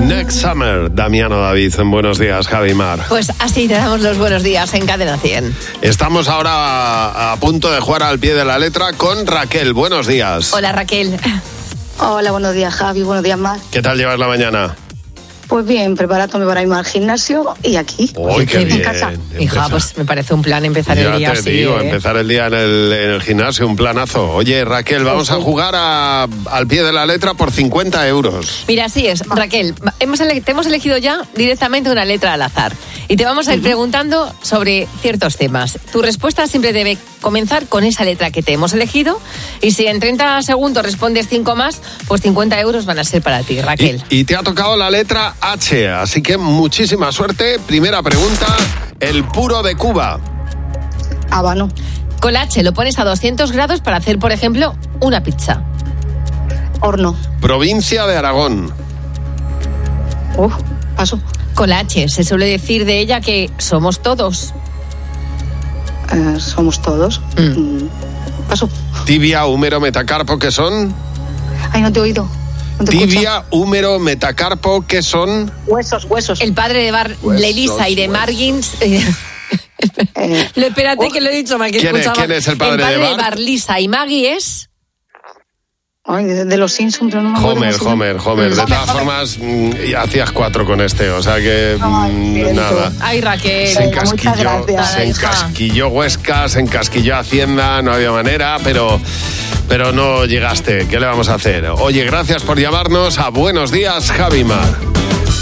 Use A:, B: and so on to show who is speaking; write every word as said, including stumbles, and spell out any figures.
A: Next Summer, Damiano David. Buenos días, Javi Mar.
B: Pues así te damos los buenos días en Cadena cien.
A: Estamos ahora a, a punto de jugar al pie de la letra con Raquel. Buenos días.
B: Hola, Raquel.
C: Hola, buenos días, Javi. Buenos días, Mar.
A: ¿Qué tal llevas la mañana?
C: Pues bien, preparándome para irme al gimnasio y aquí.
A: ¡Uy, qué bien!
B: Hija, pues me parece un plan empezar
A: ya
B: el día
A: te
B: así.
A: digo,
B: ¿eh?
A: empezar el día en el, en el gimnasio, un planazo. Oye, Raquel, vamos a jugar a, al pie de la letra por cincuenta euros.
B: Mira, así es, Raquel, hemos ele- te hemos elegido ya directamente una letra al azar y te vamos a ir uh-huh. preguntando sobre ciertos temas. Tu respuesta siempre debe comenzar con esa letra que te hemos elegido y si en treinta segundos respondes cinco más, pues cincuenta euros van a ser para ti, Raquel.
A: Y, y te ha tocado la letra H, así que muchísima suerte. Primera pregunta, el puro de Cuba.
C: Habano.
B: Con la H lo pones a doscientos grados para hacer, por ejemplo, una pizza.
C: Horno.
A: Provincia de Aragón.
C: Uf, paso.
B: Con la H se suele decir de ella que somos todos.
C: Eh, somos todos. Mm. Paso.
A: Tibia, húmero, metacarpo, ¿qué son?
C: Ay, no te he oído. No te
A: Tibia,
C: escucho.
A: húmero, metacarpo, ¿qué son?
C: Huesos, huesos.
B: El padre de Bar
A: Huesos,
B: Lelisa y de
A: huesos.
B: Margins. Eh,
C: Eh,
B: espérate
C: oh.
B: que lo he dicho mal, que
A: ¿Quién es-
B: escuchaba.
A: quién es el padre
B: el padre
A: de
B: de
A: Bart?
B: Bar, Lisa y Maggie es...
C: Ay, de, de los Simpsons, pero no me acuerdo
A: Homer,
C: cómo se
A: Homer,
C: llama.
A: Homer. De
C: Homer,
A: todas
C: Homer.
A: formas, mm, hacías cuatro con este, o sea que
C: Ay,
A: mm,
C: siento.
A: nada.
B: Ay, Raquel.
A: Se
C: Venga, muchas
A: encasquilló,
C: gracias.
A: se
B: Nada, hija.
A: encasquilló Huesca, se encasquilló Hacienda, no había manera, pero, pero no llegaste. ¿Qué le vamos a hacer? Oye, gracias por llamarnos a Buenos Días, Javi Mar.